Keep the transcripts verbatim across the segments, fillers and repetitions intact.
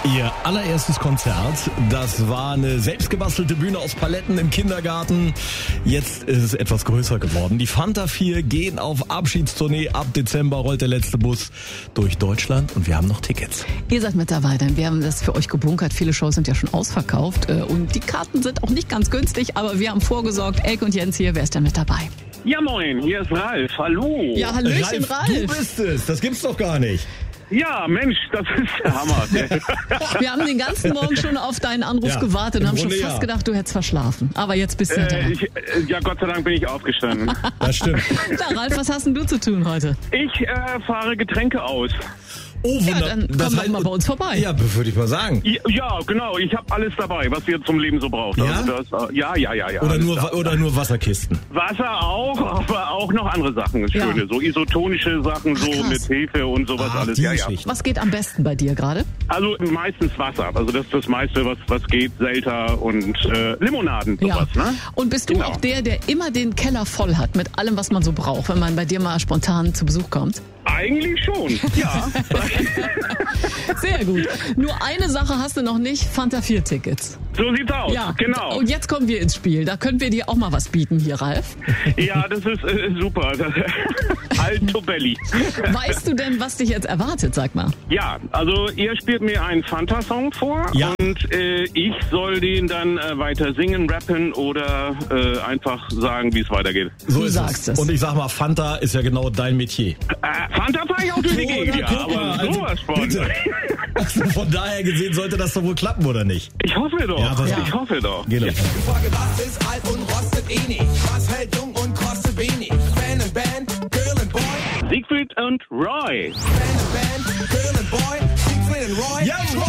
Ihr allererstes Konzert, das war eine selbstgebastelte Bühne aus Paletten im Kindergarten. Jetzt ist es etwas größer geworden. Die Fanta vier gehen auf Abschiedstournee. Ab Dezember rollt der letzte Bus durch Deutschland und wir haben noch Tickets. Ihr seid mit dabei, denn wir haben das für euch gebunkert. Viele Shows sind ja schon ausverkauft und die Karten sind auch nicht ganz günstig, aber wir haben vorgesorgt. Elke und Jens hier, wer ist denn mit dabei? Ja moin, hier ist Ralf, hallo. Ja, hallöchen Ralf. Du bist es, das gibt's doch gar nicht. Ja, Mensch, das ist der Hammer. Wir haben den ganzen Morgen schon auf deinen Anruf Ja, gewartet und im haben schon Grunde fast ja. gedacht, du hättest verschlafen. Aber jetzt bist du äh, da. ich, äh, ja, Gott sei Dank bin ich aufgestanden. Das stimmt. Na, Ralf, was hast denn du zu tun heute? Ich äh, fahre Getränke aus. Oh, Ja, wunder- dann das komm doch heißt- mal bei uns vorbei. Ja, würde ich mal sagen. Ja, ja, genau, ich habe alles dabei, was ihr zum Leben so braucht. Ja? Also das, äh, ja, ja, ja, ja. Oder alles nur, da. Wa- oder nur Wasserkisten. Wasser auch, aber auch noch andere Sachen. Ja. Schöne, so isotonische Sachen, so krass. mit Hefe und sowas Ach, alles. die Ja, ja. Geschichte. Was geht am besten bei dir gerade? Also meistens Wasser. Also das ist das meiste, was, was geht. Selter und äh, Limonaden, sowas, ne? Und bist du Genau. auch der, der immer den Keller voll hat mit allem, was man so braucht, wenn man bei dir mal spontan zu Besuch kommt? Eigentlich schon, ja. Sehr gut. Nur eine Sache hast du noch nicht, Fanta vier Tickets. So sieht's aus, Ja, genau. Und jetzt kommen wir ins Spiel. Da können wir dir auch mal was bieten hier, Ralf. Ja, das ist äh, super. Alto Belly. Weißt du denn, was dich jetzt erwartet, sag mal? Ja, also ihr spielt mir einen Fanta-Song vor Ja. und äh, ich soll den dann äh, weiter singen, rappen oder äh, einfach sagen, wie es weitergeht. So Du ist sagst es. Und ich sag mal, Fanta ist ja genau dein Metier. Äh, Fanta fahre ich auch durch die So, Gegend, na, ja, guck mal, aber also, sowas von. bitte. Also von daher gesehen sollte das doch wohl klappen, oder nicht? Ich hoffe doch, Ja, pass ich auf. hoffe doch. Genau. Die Frage, was ist alt und rostet eh nicht? Was hält jung und kostet wenig? Fan and Band, Girl and Boy. Siegfried und Roy. Fan and Band, Girl and Boy. Siegfried and Roy. Jawohl!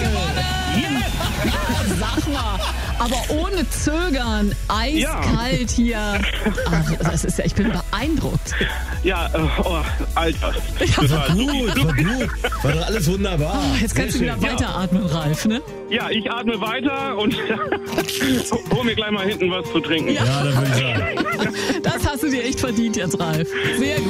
Sag mal, aber ohne Zögern, eiskalt hier. Ach, das ist ja, ich bin beeindruckt. Ja, äh, oh, Alter. Das war gut, war gut. War doch alles wunderbar. Oh, jetzt kannst du Sehr wieder schön. weiteratmen, Ralf, ne? Ja, ich atme weiter und hol mir gleich mal hinten was zu trinken. Ja, dann würde ich sagen. Das hast du dir echt verdient jetzt, Ralf. Sehr gut.